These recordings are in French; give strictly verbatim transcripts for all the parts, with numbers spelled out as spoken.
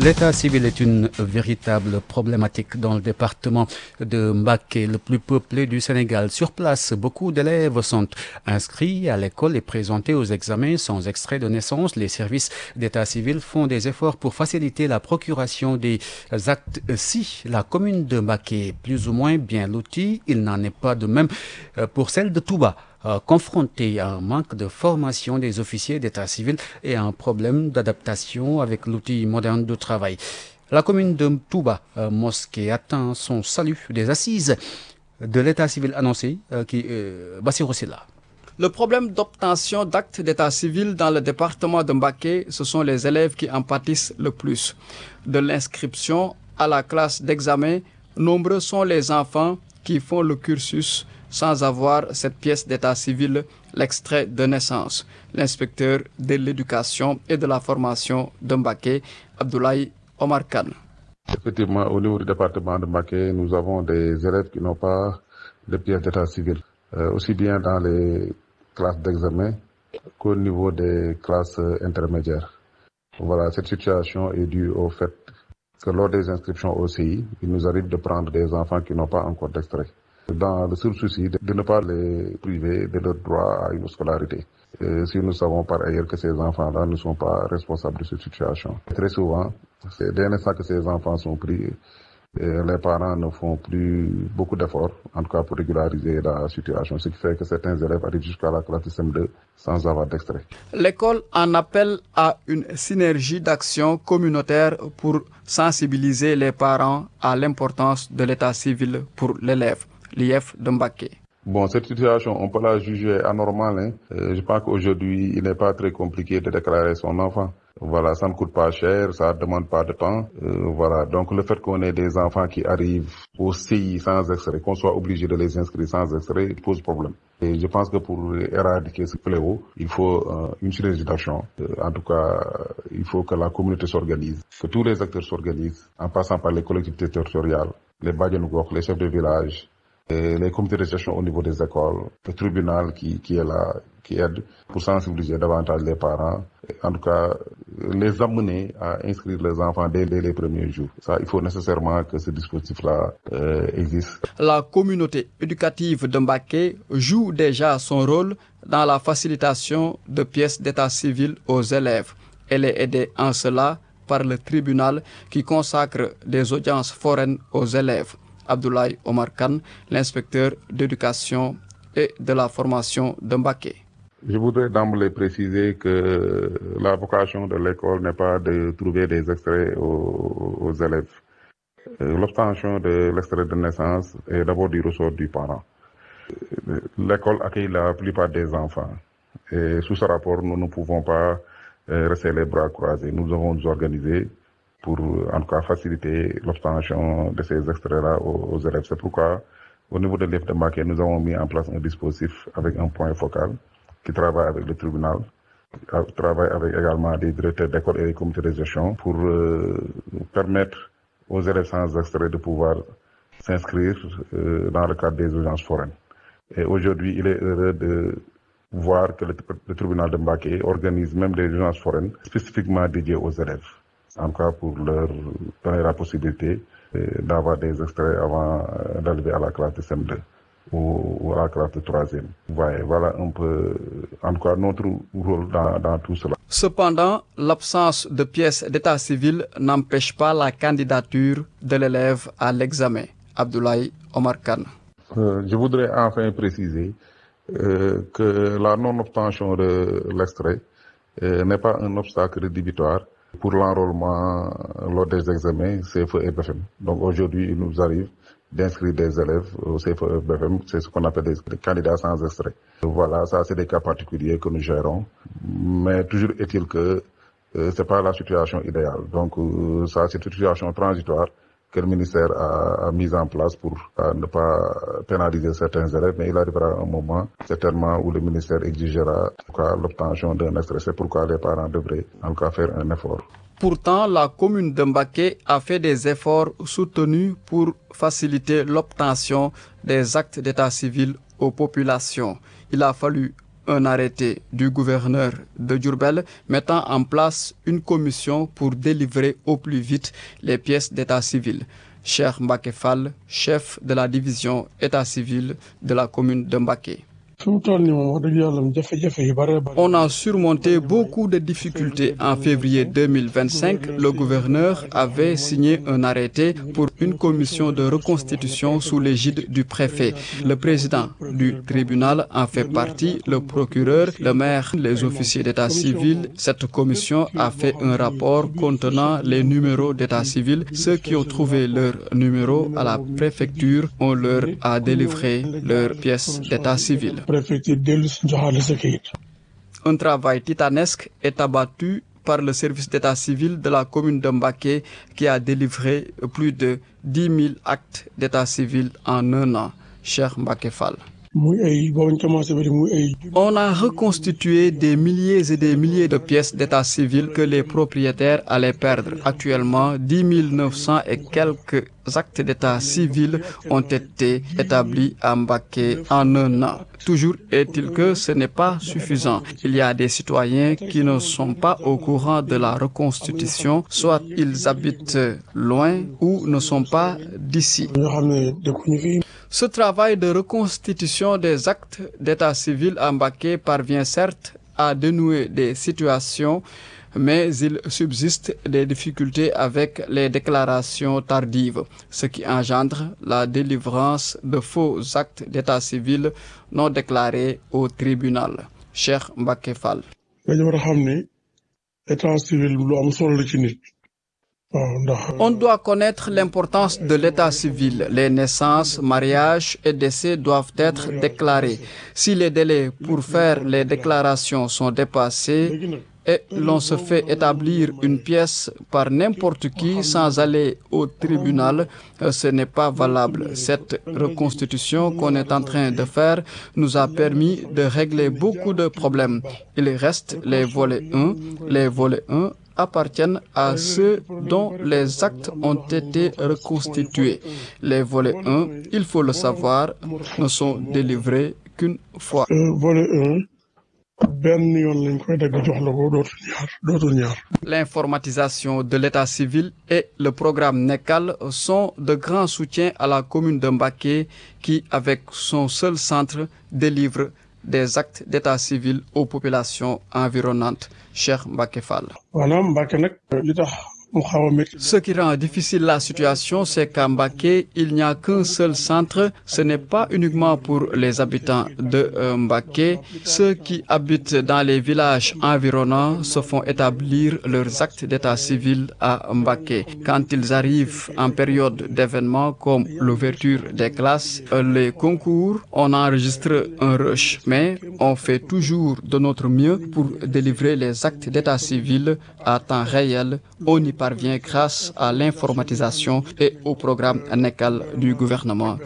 L'état civil est une véritable problématique dans le département de Mbacké, le plus peuplé du Sénégal. Sur place, beaucoup d'élèves sont inscrits à l'école et présentés aux examens sans extrait de naissance. Les services d'état civil font des efforts pour faciliter la procuration des actes. Si la commune de Mbacké est plus ou moins bien lotie, il n'en est pas de même pour celle de Touba. Euh, confronté à un manque de formation des officiers d'état civil et à un problème d'adaptation avec l'outil moderne de travail. La commune de Touba euh, Mosquée attend son salut des assises de l'état civil annoncé euh, qui euh, Bassirou Sylla. Le problème d'obtention d'actes d'état civil dans le département de Mbacké, ce sont les élèves qui en pâtissent le plus. De l'inscription à la classe d'examen, nombreux sont les enfants qui font le cursus sans avoir cette pièce d'état civil, l'extrait de naissance. L'inspecteur de l'éducation et de la formation de Mbacké, Abdoulaye Omar Kane. Effectivement, au niveau du département de Mbacké, nous avons des élèves qui n'ont pas de pièce d'état civil, euh, aussi bien dans les classes d'examen qu'au niveau des classes intermédiaires. Voilà, cette situation est due au fait que lors des inscriptions au C I, il nous arrive de prendre des enfants qui n'ont pas encore d'extrait, dans le seul souci de ne pas les priver de leur droit à une scolarité. Et si nous savons par ailleurs que ces enfants-là ne sont pas responsables de cette situation. Très souvent, c'est dès l'instant que ces enfants sont pris, les parents ne font plus beaucoup d'efforts, en tout cas pour régulariser la situation, ce qui fait que certains élèves arrivent jusqu'à la classe de C E M deux sans avoir d'extrait. L'école en appelle à une synergie d'action communautaire pour sensibiliser les parents à l'importance de l'état civil pour l'élève. L'I F de Mbacké. Bon, cette situation, on peut la juger anormale. Hein. Euh, je pense qu'aujourd'hui, il n'est pas très compliqué de déclarer son enfant. Voilà, ça ne coûte pas cher, ça ne demande pas de temps. Euh, voilà, donc le fait qu'on ait des enfants qui arrivent au C I sans extrait, qu'on soit obligé de les inscrire sans extrait, pose problème. Et je pense que pour éradiquer ce fléau, il faut euh, une synergie d'action. Euh, en tout cas, il faut que la communauté s'organise, que tous les acteurs s'organisent, en passant par les collectivités territoriales, les bajenu gox, les chefs de village, et les comités de gestion au niveau des écoles, le tribunal qui, qui est là, qui aide pour sensibiliser davantage les parents, et en tout cas les amener à inscrire les enfants dès, dès les premiers jours. Ça, il faut nécessairement que ce dispositif-là euh, existe. La communauté éducative de Mbacké joue déjà son rôle dans la facilitation de pièces d'état civil aux élèves. Elle est aidée en cela par le tribunal qui consacre des audiences foraines aux élèves. Abdoulaye Omar Kane, l'inspecteur d'éducation et de la formation de Mbacké. Je voudrais d'emblée préciser que la vocation de l'école n'est pas de trouver des extraits aux, aux élèves. L'obtention de l'extrait de naissance est d'abord du ressort du parent. L'école accueille la plupart des enfants. Et sous ce rapport, nous ne pouvons pas rester les bras croisés. Nous devons nous organiser pour en tout cas faciliter l'obtention de ces extraits-là aux, aux élèves. C'est pourquoi, au niveau de l'I F de Mbacké, nous avons mis en place un dispositif avec un point focal qui travaille avec le tribunal, qui travaille avec également des directeurs d'école et des comités de gestion pour euh, permettre aux élèves sans extrait de pouvoir s'inscrire euh, dans le cadre des urgences foraines. Et aujourd'hui, il est heureux de voir que le, le tribunal de Mbacké organise même des urgences foraines spécifiquement dédiées aux élèves, en tout cas pour leur donner la possibilité euh, d'avoir des extraits avant euh, d'arriver à la classe de C E M deux ou, ou à la classe de troisième. Ouais, voilà un peu, en tout cas, notre rôle dans, dans tout cela. Cependant, l'absence de pièces d'état civil n'empêche pas la candidature de l'élève à l'examen. Abdoulaye Omar Kane. Euh, je voudrais enfin préciser euh, que la non-obtention de l'extrait euh, n'est pas un obstacle rédhibitoire pour l'enrôlement lors des examens C F E et B F M. Donc aujourd'hui, il nous arrive d'inscrire des élèves au C F E et B F M, c'est ce qu'on appelle des, des candidats sans extrait. Voilà, ça c'est des cas particuliers que nous gérons, mais toujours est-il que euh, c'est pas la situation idéale. Donc euh, ça c'est une situation transitoire que le ministère a, a mise en place pour euh, ne pas pénaliser certains élèves, mais il arrivera un moment certainement où le ministère exigera l'obtention d'un extrait. C'est pourquoi les parents devraient en tout cas faire un effort. Pourtant, la commune de Mbacké a fait des efforts soutenus pour faciliter l'obtention des actes d'état civil aux populations. Il a fallu un arrêté du gouverneur de Diourbel mettant en place une commission pour délivrer au plus vite les pièces d'état civil. Cheikh Mbacké Fall, chef de la division état civil de la commune de Mbacké. On a surmonté beaucoup de difficultés. En février deux mille vingt-cinq, le gouverneur avait signé un arrêté pour une commission de reconstitution sous l'égide du préfet. Le président du tribunal en fait partie, le procureur, le maire, les officiers d'état civil. Cette commission a fait un rapport contenant les numéros d'état civil. Ceux qui ont trouvé leur numéro à la préfecture, on leur a délivré leurs pièces d'état civil. Un travail titanesque est abattu par le service d'état civil de la commune de Mbacké qui a délivré plus de dix mille actes d'état civil en un an. Cheikh Mbacké Fall. On a reconstitué des milliers et des milliers de pièces d'état civil que les propriétaires allaient perdre. Actuellement, dix mille neuf cents et quelques actes d'état civil ont été établis à Mbacké en un an. Toujours est-il que ce n'est pas suffisant. Il y a des citoyens qui ne sont pas au courant de la reconstitution, soit ils habitent loin ou ne sont pas d'ici. Ce travail de reconstitution des actes d'état civil à Mbacké parvient certes à dénouer des situations, mais il subsiste des difficultés avec les déclarations tardives, ce qui engendre la délivrance de faux actes d'état civil non déclarés au tribunal. Cheikh Mbacké Fall. On doit connaître l'importance de l'état civil. Les naissances, mariages et décès doivent être déclarés. Si les délais pour faire les déclarations sont dépassés, et l'on se fait établir une pièce par n'importe qui sans aller au tribunal, ce n'est pas valable. Cette reconstitution qu'on est en train de faire nous a permis de régler beaucoup de problèmes. Il reste les volets un. Les volets un appartiennent à ceux dont les actes ont été reconstitués. Les volets un, il faut le savoir, ne sont délivrés qu'une fois. L'informatisation de l'état civil et le programme NECAL sont de grands soutiens à la commune de Mbacké qui, avec son seul centre, délivre des actes d'état civil aux populations environnantes. Cheikh Mbacké Fall. Ce qui rend difficile la situation, c'est qu'à Mbacké, il n'y a qu'un seul centre. Ce n'est pas uniquement pour les habitants de Mbacké. Ceux qui habitent dans les villages environnants se font établir leurs actes d'état civil à Mbacké. Quand ils arrivent en période d'événements comme l'ouverture des classes, les concours, on enregistre un rush. Mais on fait toujours de notre mieux pour délivrer les actes d'état civil à temps réel. On y parvient grâce à l'informatisation et au programme NECAL du gouvernement.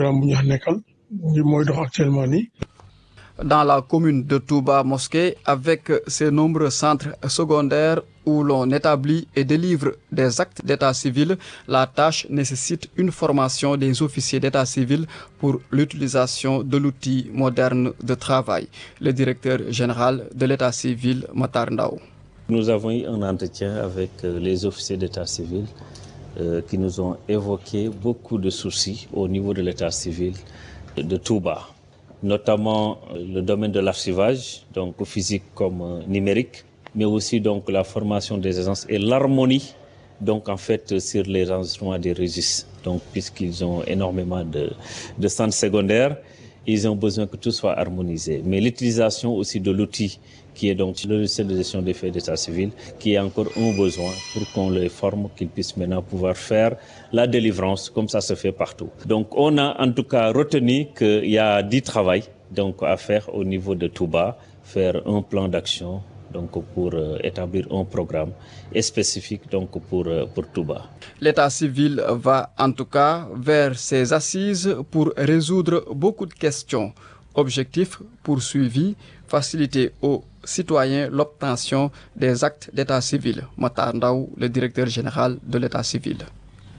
Dans la commune de Touba Mosquée, avec ses nombreux centres secondaires où l'on établit et délivre des actes d'état civil, la tâche nécessite une formation des officiers d'état civil pour l'utilisation de l'outil moderne de travail. Le directeur général de l'état civil, Matar Ndao. Nous avons eu un entretien avec les officiers d'état civil euh, qui nous ont évoqué beaucoup de soucis au niveau de l'état civil de Touba, notamment le domaine de l'archivage, donc physique comme euh, numérique, mais aussi donc la formation des agences et l'harmonie, donc en fait sur les enregistrements des registres. Donc puisqu'ils ont énormément de, de centres secondaires, ils ont besoin que tout soit harmonisé. Mais l'utilisation aussi de l'outil qui est donc le logiciel de gestion des faits d'état civil, qui est encore un besoin pour qu'on les forme, qu'ils puissent maintenant pouvoir faire la délivrance, comme ça se fait partout. Donc on a en tout cas retenu qu'il y a du travail donc, à faire au niveau de Touba, faire un plan d'action donc pour euh, établir un programme spécifique donc pour, euh, pour Touba. L'état civil va en tout cas vers ses assises pour résoudre beaucoup de questions. Objectif poursuivi, faciliter aux citoyens l'obtention des actes d'état civil. Matar Ndao, le directeur général de l'état civil.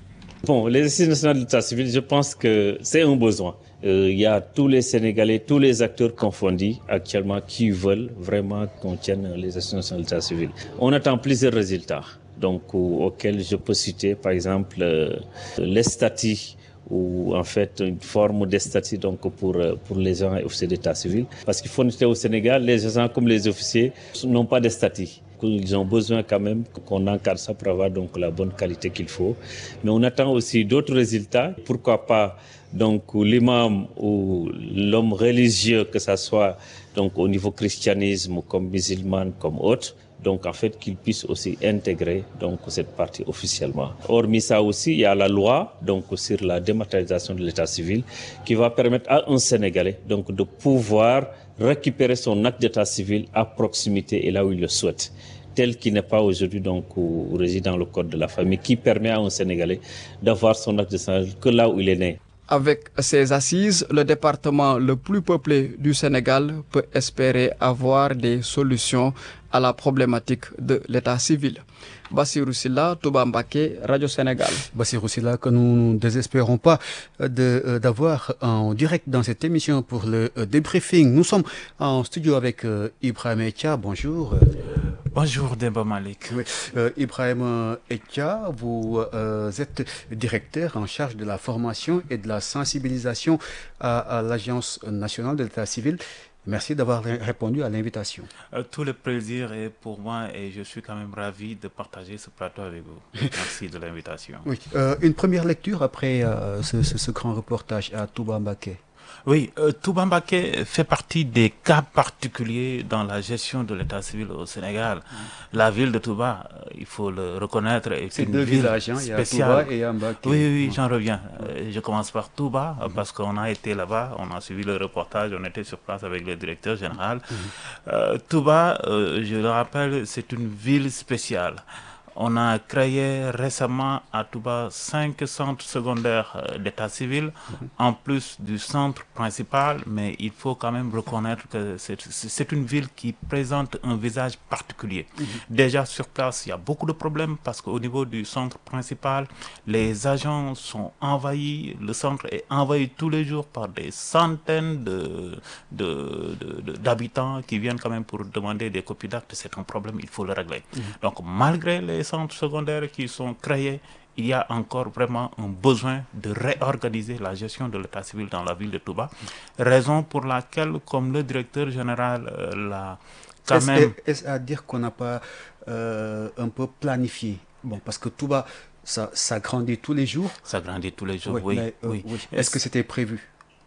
Bon, les assises nationales de l'état civil, je pense que c'est un besoin. Euh, il y a tous les Sénégalais, tous les acteurs confondus actuellement qui veulent vraiment qu'on tienne les assises nationales de l'état civil. On attend plusieurs résultats, donc auxquels je peux citer par exemple euh, les statuts ou en fait une forme de statut donc pour pour les agents et officiers d'état civil, parce qu'il faut noter au Sénégal, les agents comme les officiers n'ont pas de statut. Ils ont besoin quand même qu'on encadre ça pour avoir donc la bonne qualité qu'il faut. Mais on attend aussi d'autres résultats. Pourquoi pas donc l'imam ou l'homme religieux, que ça soit donc au niveau christianisme comme musulman comme autre, donc en fait qu'ils puissent aussi intégrer donc cette partie officiellement. Hormis ça aussi, il y a la loi donc sur la dématérialisation de l'état civil qui va permettre à un Sénégalais donc de pouvoir récupérer son acte d'état civil à proximité et là où il le souhaite, tel qu'il n'est pas aujourd'hui donc ou réside dans le code de la famille, qui permet à un Sénégalais d'avoir son acte d'état civil que là où il est né. Avec ces assises, le département le plus peuplé du Sénégal peut espérer avoir des solutions à la problématique de l'état civil. Bassirou Sylla, Touba Mbacké, Radio Sénégal. Bassirou Sylla, que nous ne désespérons pas de, d'avoir en direct dans cette émission pour le débriefing. Nous sommes en studio avec Ibrahim Etia. Bonjour. Bonjour Demba Malik. Oui. Euh, Ibrahim Etia, vous euh, êtes directeur en charge de la formation et de la sensibilisation à, à l'Agence nationale de l'état civil. Merci d'avoir répondu à l'invitation. Euh, tout le plaisir est pour moi et je suis quand même ravi de partager ce plateau avec vous. Merci de l'invitation. Oui. Euh, une première lecture après euh, ce, ce, ce grand reportage à Touba Mbacké. Oui, euh, Touba Mbacké fait partie des cas particuliers dans la gestion de l'état civil au Sénégal. Mmh. La ville de Touba, euh, il faut le reconnaître, est C'est une deux ville villages, hein, spéciale. Il y a Touba et Mbacké. Oui, oui, j'en reviens. Euh, je commence par Touba mmh. parce qu'on a été là-bas, on a suivi le reportage, on était sur place avec le directeur général. Mmh. Euh, Touba, euh, je le rappelle, c'est une ville spéciale. On a créé récemment à Touba cinq centres secondaires d'état civil, mmh. en plus du centre principal, mais il faut quand même reconnaître que c'est, c'est une ville qui présente un visage particulier. Mmh. Déjà sur place, il y a beaucoup de problèmes parce qu'au niveau du centre principal, les agents sont envahis, le centre est envahi tous les jours par des centaines de, de, de, de, d'habitants qui viennent quand même pour demander des copies d'actes. C'est un problème, il faut le régler. Mmh. Donc malgré les centres secondaires qui sont créés, il y a encore vraiment un besoin de réorganiser la gestion de l'état civil dans la ville de Touba. Raison pour laquelle, comme le directeur général euh, l'a quand est-ce, même... Est-ce à dire qu'on n'a pas euh, un peu planifié? Bon, parce que Touba, ça, ça grandit tous les jours. Ça grandit tous les jours, oui. oui, mais, euh, oui. oui. Est-ce, est-ce que c'était prévu?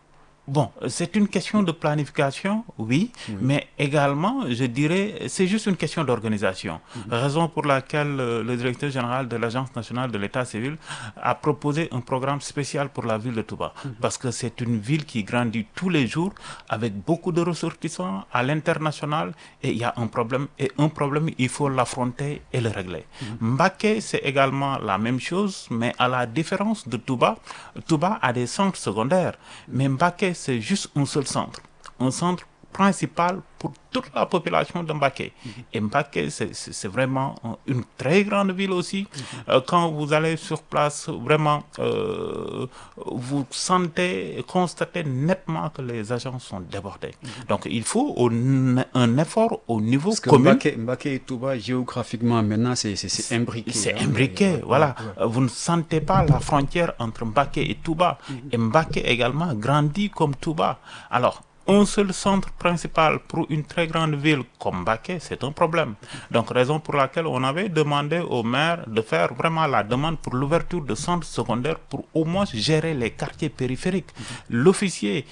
Bon, c'est une question de planification, oui, oui, mais également, je dirais, c'est juste une question d'organisation. Mm-hmm. Raison pour laquelle euh, le directeur général de l'Agence nationale de l'état civil a proposé un programme spécial pour la ville de Touba. Mm-hmm. Parce que c'est une ville qui grandit tous les jours avec beaucoup de ressortissants à l'international et il y a un problème. Et un problème, il faut l'affronter et le régler. Mm-hmm. Mbacké, c'est également la même chose, mais à la différence de Touba, Touba a des centres secondaires, mais Mbacké, c'est juste un seul centre, un centre principal pour toute la population de Mbacké. Mm-hmm. Et Mbacké, c'est, c'est, c'est vraiment une très grande ville aussi. Mm-hmm. Euh, quand vous allez sur place, vraiment, euh, vous sentez, constatez nettement que les agents sont débordés. Mm-hmm. Donc, il faut un, un effort au niveau Parce que commun. Mbacké, Mbacké et Touba, géographiquement, maintenant, c'est, c'est, c'est imbriqué. C'est hein, imbriqué, ouais, voilà. Ouais. Vous ne sentez pas la frontière entre Mbacké et Touba. Mm-hmm. Et Mbacké également grandit comme Touba. Alors, un seul centre principal pour une très grande ville comme Mbacké, c'est un problème. Donc, raison pour laquelle on avait demandé au maire de faire vraiment la demande pour l'ouverture de centres secondaires pour au moins gérer les quartiers périphériques. Mm-hmm. L'officier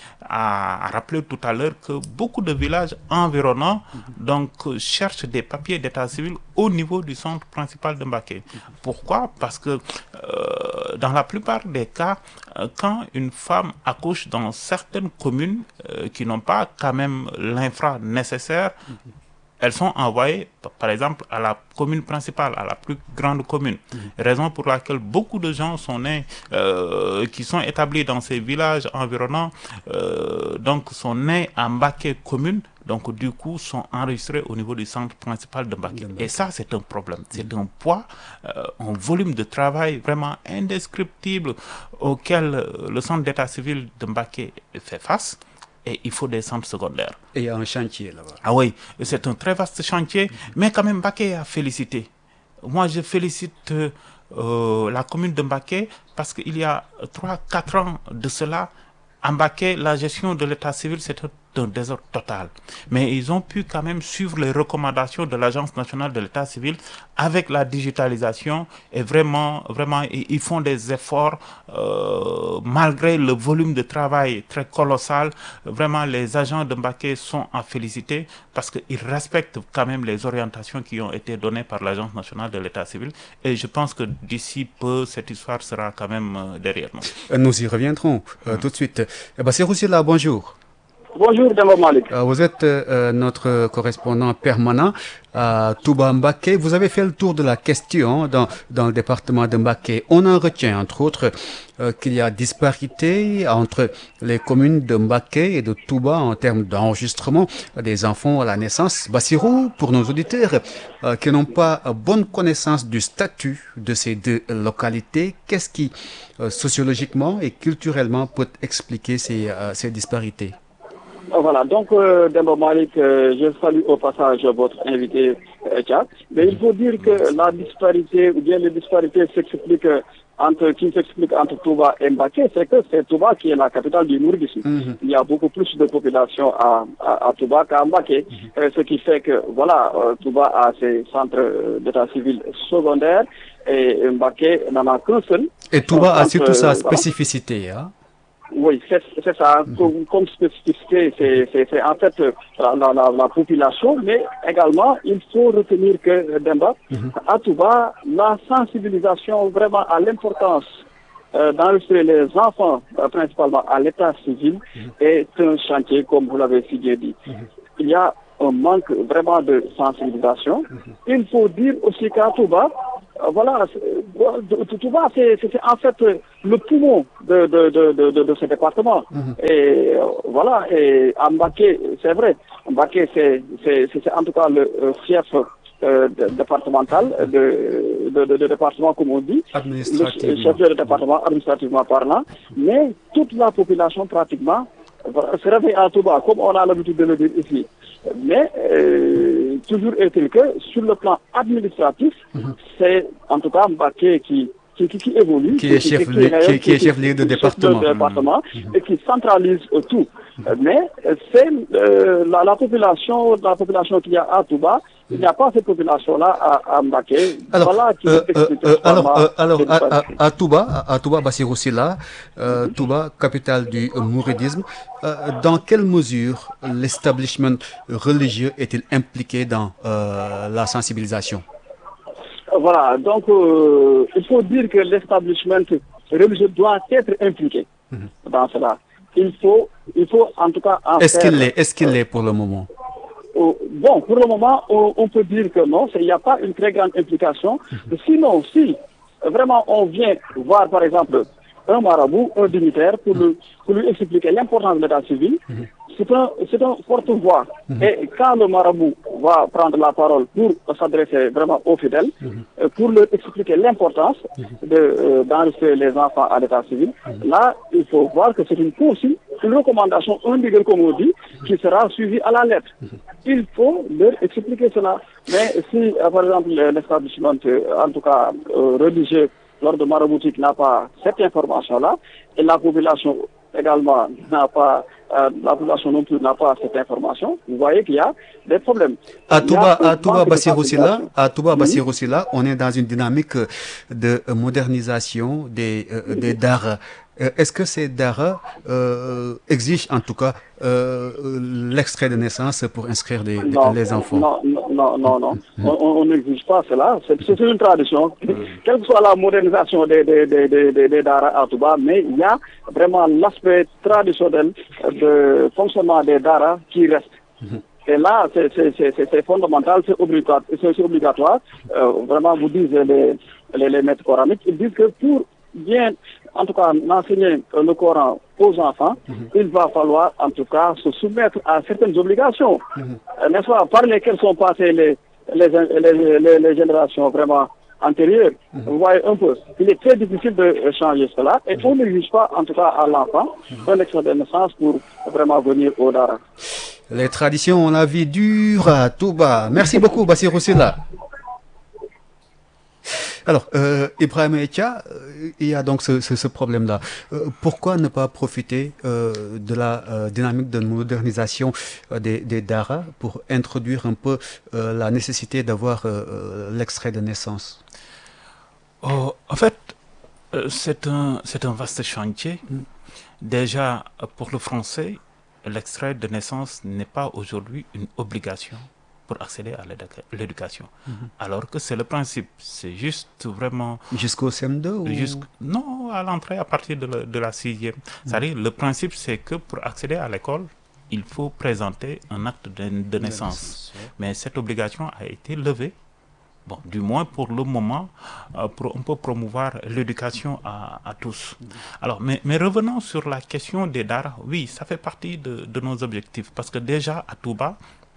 a rappelé tout à l'heure que beaucoup de villages environnants mm-hmm. donc, cherchent des papiers d'état civil au niveau du centre principal de Mbacké. Mm-hmm. Pourquoi? Parce que euh, dans la plupart des cas, euh, quand une femme accouche dans certaines communes euh, qui n'ont pas quand même l'infra nécessaire, mmh. elles sont envoyées, par exemple, à la commune principale, à la plus grande commune. Mmh. Raison pour laquelle beaucoup de gens sont nés, euh, qui sont établis dans ces villages environnants, euh, donc sont nés à Mbacké commune. donc du coup sont enregistrés au niveau du centre principal de Mbacké. Et ça, c'est un problème. C'est un poids, euh, un volume de travail vraiment indescriptible auquel le centre d'état civil de Mbacké fait face. Et il faut des centres secondaires. Et il y a un chantier là-bas. Ah oui, c'est un très vaste chantier, mais quand même Mbacké a félicité. Moi, je félicite euh, la commune de Mbacké parce qu'il y a trois quatre ans de cela, à Mbacké, la gestion de l'état civil, c'était un désordre total. Mais ils ont pu quand même suivre les recommandations de l'Agence nationale de l'état civil avec la digitalisation et vraiment, vraiment, ils font des efforts euh, malgré le volume de travail très colossal. Vraiment, les agents de Mbacké sont à féliciter parce qu'ils respectent quand même les orientations qui ont été données par l'Agence nationale de l'état civil. Et je pense que d'ici peu, cette histoire sera quand même euh, derrière nous. Nous y reviendrons euh, mmh. tout de suite. Bassirou Sylla, bonjour. Bonjour, Demba Malik. Euh, vous êtes euh, notre correspondant permanent à Touba Mbacké. Vous avez fait le tour de la question dans, dans le département de Mbacké. On en retient, entre autres, euh, qu'il y a disparité entre les communes de Mbacké et de Touba en termes d'enregistrement des enfants à la naissance. Bassirou, pour nos auditeurs euh, qui n'ont pas bonne connaissance du statut de ces deux localités, qu'est-ce qui, euh, sociologiquement et culturellement, peut expliquer ces, euh, ces disparités? Voilà, donc euh, Demba Malik, euh, je salue au passage votre invité euh, Tchad. Mais il faut dire que la disparité, ou bien les disparités s'expliquent entre, qui s'expliquent entre Touba et Mbacké, c'est que c'est Touba qui est la capitale du mouridisme. Mm-hmm. Il y a beaucoup plus de population à, à, à Touba qu'à Mbacké, mm-hmm. euh, ce qui fait que, voilà, euh, Touba a ses centres d'état civil secondaires et Mbacké n'en a qu'un seul. Et Touba a surtout sa spécificité, hein? Oui, c'est, c'est ça. Comme, comme spécificité, c'est, c'est, c'est en fait la, la, la population, mais également, il faut retenir que, Demba, mm-hmm. à Touba, la sensibilisation vraiment à l'importance euh, d'enregistrer les enfants, euh, principalement à l'état civil, mm-hmm. est un chantier, comme vous l'avez si bien dit. Mm-hmm. Il y a un manque vraiment de sensibilisation. Mm-hmm. Il faut dire aussi qu'à Touba, voilà, Touba, c'est, c'est, c'est en fait le poumon de, de, de, de, de ce département. Mmh. Et voilà, et à Mbacké, c'est vrai, Mbacké, c'est, c'est, c'est en tout cas le fief euh, départemental, de, de, de, de département, comme on dit, le chef de département administrativement parlant, mais toute la population pratiquement se réveille à Touba, comme on a l'habitude de le dire ici. Mais euh, toujours est-il que sur le plan administratif, mmh. c'est en tout cas Mbacké qui, qui, qui, qui évolue, qui est chef lieu de département, département mmh. et qui centralise tout. Mmh. Mais c'est euh, la, la population, la population qu'il y a à Touba. Il n'y a pas cette population-là à, à Mbacké. Alors, voilà qui euh, euh, euh, alors, euh, alors à, à, à Touba, à, à Touba, Bassirou Sylla, euh, mm-hmm. Touba, capitale du euh, mouridisme, euh, dans quelle mesure l'establishment religieux est-il impliqué dans euh, la sensibilisation? Voilà, donc euh, il faut dire que l'establishment religieux doit être impliqué mm-hmm. dans cela. Il faut, il faut en tout cas en Est-ce faire, qu'il l'est, est-ce qu'il l'est pour le moment? Bon, pour le moment, on, on peut dire que non, il n'y a pas une très grande implication. Sinon, si vraiment on vient voir, par exemple, un marabout, un dignitaire, pour, le, pour lui expliquer l'importance de l'état civil, c'est un, c'est un porte-voix. Mm-hmm. Et quand le marabout va prendre la parole pour s'adresser vraiment aux fidèles, mm-hmm. pour leur expliquer l'importance de, euh, d'enregistrer les enfants à l'état civil, mm-hmm. là, il faut voir que c'est une consigne, une recommandation, un dégueu, comme on dit, qui sera suivie à la lettre. Mm-hmm. Il faut leur expliquer cela. Mais si, euh, par exemple, l'establishment, euh, en tout cas euh, religieux, l'ordre maraboutique n'a pas cette information-là, et la population également n'a pas, euh, la population non plus n'a pas cette information, vous voyez qu'il y a des problèmes. À Touba, à Touba Bassirou Sylla, à Touba Bassirou Sylla, on est dans une dynamique de modernisation des, euh, des daras. Est-ce que ces daras euh, exigent en tout cas euh, l'extrait de naissance pour inscrire des, non, les enfants? Non, non, non, non. Mmh. On n'exige pas cela. C'est, c'est une tradition. Mmh. Quelle que soit la modernisation des, des, des, des, des daras à Touba, mais il y a vraiment l'aspect traditionnel de fonctionnement des daras qui reste. Mmh. Et là, c'est, c'est, c'est, c'est fondamental, c'est obligatoire. C'est obligatoire. Euh, vraiment, vous disent les, les, les maîtres coraniques, ils disent que pour bien en tout cas, n'enseigner euh, le Coran aux enfants, mm-hmm. il va falloir, en tout cas, se soumettre à certaines obligations, mm-hmm. euh, n'est-ce pas, par lesquelles sont passées les, les, les, les, les générations vraiment antérieures. Mm-hmm. Vous voyez un peu, il est très difficile de changer cela, et mm-hmm. on ne juge pas, en tout cas, à l'enfant, mm-hmm. un extrait de naissance pour vraiment venir au Dara. Les traditions ont la vie dure à Touba. Merci beaucoup, Bassirou Sylla. Alors, euh, Ibrahim Etia, euh, il y a donc ce, ce, ce problème-là. Euh, pourquoi ne pas profiter euh, de la euh, dynamique de modernisation euh, des, des Dara pour introduire un peu euh, la nécessité d'avoir euh, l'extrait de naissance? Oh, en fait, euh, c'est un, c'est un vaste chantier. Mm. Déjà, pour le français, l'extrait de naissance n'est pas aujourd'hui une obligation pour accéder à l'éducation. Mm-hmm. Alors que c'est le principe. C'est juste vraiment... Jusqu'au C M deux ou... Jusqu'... Non, à l'entrée, à partir de, le, de la sixième. Mm-hmm. C'est-à-dire, le principe, c'est que pour accéder à l'école, il faut présenter un acte de, de naissance. Ouais. Mais cette obligation a été levée. Bon, du moins pour le moment, euh, pour un peu promouvoir l'éducation à, à tous. Mmh. Alors, mais, mais revenons sur la question des Dara. Oui, ça fait partie de, de nos objectifs. Parce que déjà, à Touba,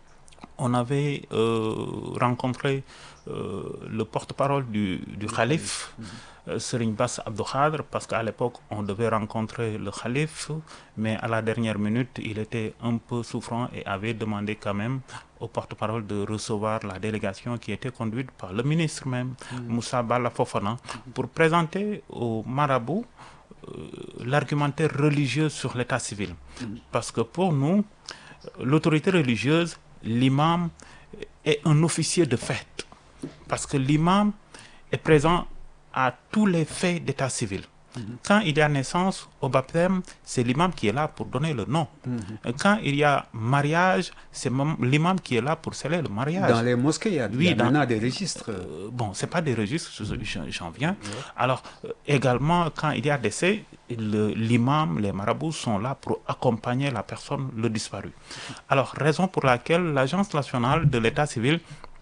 on avait euh, rencontré euh, le porte-parole du, du calife, mmh. euh, Serigne Bass Abdou Khadre, parce qu'à l'époque, on devait rencontrer le calife, mais à la dernière minute, il était un peu souffrant et avait demandé quand même au porte-parole de recevoir la délégation qui était conduite par le ministre même, mmh. Moussa Bala Fofana, mmh. pour présenter au marabout euh, l'argumentaire religieux sur l'état civil. Mmh. Parce que pour nous, l'autorité religieuse, l'imam est un officier de fête. Parce que l'imam est présent à tous les faits d'état civil. Mmh. Quand il y a naissance au baptême, c'est l'imam qui est là pour donner le nom. Mmh. Quand il y a mariage, c'est l'imam qui est là pour sceller le mariage. Dans les mosquées, il y a, oui, il y a dans, des registres. Euh, bon, ce n'est pas des registres, j'en viens. Mmh. Alors, euh, également, quand il y a décès, l'imam, les marabouts sont là pour accompagner la personne, le disparu. Mmh. Alors, raison pour laquelle l'Agence nationale de l'état civil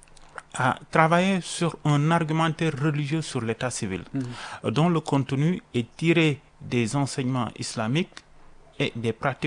a travaillé sur un argumentaire religieux sur l'état civil, mmh. dont le contenu est tiré des enseignements islamiques et des pratiques